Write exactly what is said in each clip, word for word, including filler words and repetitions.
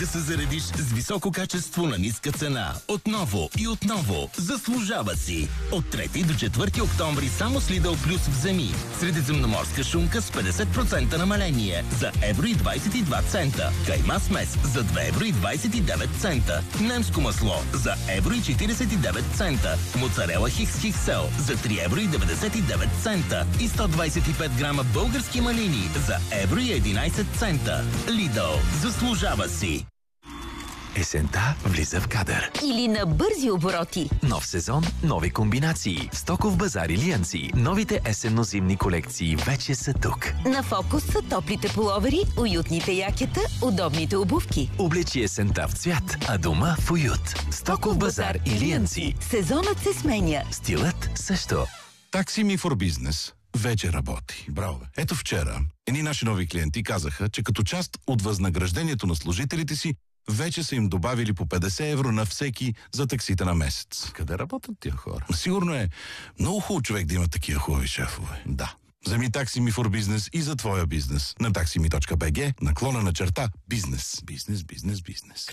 да се заредиш с високо качество на ниска цена. Отново и отново. Заслужава си. От трети до четвърти октомври само с Lidl Plus вземи. Средиземноморска шунка с петдесет процента намаление за евро и двадесет и два цента. Кайма смес за две евро и двадесет и девет цента. Немско масло за евро и четиридесет и девет цента. Моцарела Хикс Хиксел за три евро и деветдесет и девет цента. И сто двадесет и пет грама български малини за евро и единадесет цента. Lidl. Заслужава си. Есента влиза в кадър. Или на бързи обороти. Нов сезон, нови комбинации. Стоков базар и Лианци. Новите есенно-зимни колекции вече са тук. На фокус са топлите пуловери, уютните якета, удобните обувки. Облечи есента в цвят, а дома в уют. Стоков базар и Лианци. Сезонът се сменя. Стилът също. Такси ми for Business вече работи. Браво! Ето вчера едни наши нови клиенти казаха, че като част от възнаграждението на служителите си вече са им добавили по петдесет евро на всеки за таксите на месец. Къде работят тия хора? Сигурно е много хубаво човек да има такива хубави шефове. Да. Вземи такси ми for Business и за твоя бизнес на taximi точка би джи наклона на черта бизнес. Бизнес, бизнес, бизнес.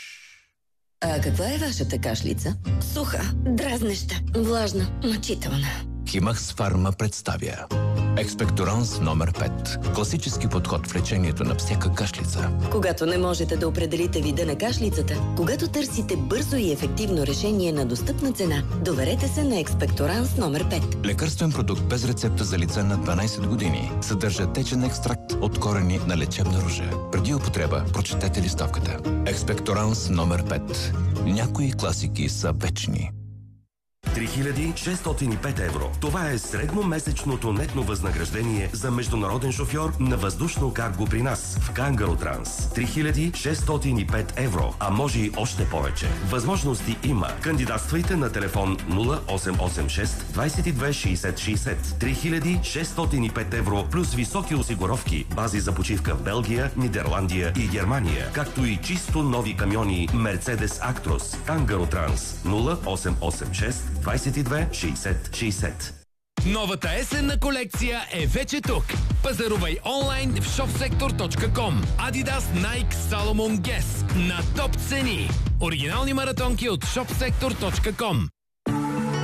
А каква е вашата кашлица? Суха, дразнеща, влажна, мъчителна. Химакс Фарма представя Експекторанс номер пет. Класически подход в лечението на всяка кашлица. Когато не можете да определите вида на кашлицата, когато търсите бързо и ефективно решение на достъпна цена, доверете се на Експекторанс номер пет. Лекарствен продукт без рецепта за лица на дванадесет години. Съдържа течен екстракт от корени на лечебна ружа. Преди употреба прочетете листовката. Експекторанс номер пет. Някои класики са вечни. три хиляди шестстотин и пет евро. Това е средномесечното нетно възнаграждение за международен шофьор на въздушно карго при нас в Кангаро Транс. три хиляди шестстотин и пет евро, а може и още повече. Възможности има. Кандидатствайте на телефон нула осем осем шест двадесет и две шестдесет шестдесет. три хиляди шестстотин и пет евро плюс високи осигуровки, бази за почивка в Белгия, Нидерландия и Германия, както и чисто нови камиони Mercedes Actros. Кангаро Транс нула осем осем шест двадесет и две шестдесет шестдесет. Новата есенна колекция е вече тук. Пазарувай онлайн в shopsektor точка com. Adidas, Nike, Salomon, Guess на топ цени. Оригинални маратонки от shopsektor точка com.